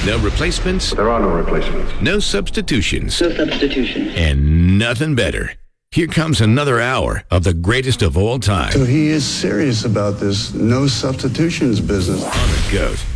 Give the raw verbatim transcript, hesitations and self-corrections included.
No replacements. There are no replacements. No substitutions. No substitutions. And nothing better. Here comes another hour of the greatest of all time. So he is serious about this no substitutions business. On the GOAT.